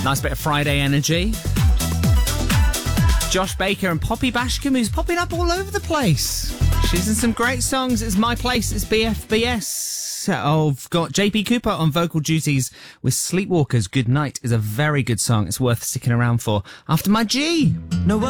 Nice bit of Friday energy. Josh Baker and Poppy Bashcombe, who's popping up all over the place. She's in some great songs. It's My Place, it's BFBS. I've got JP Cooper on vocal duties with Sleepwalkers. Good Night is a very good song. It's worth sticking around for. After my G. No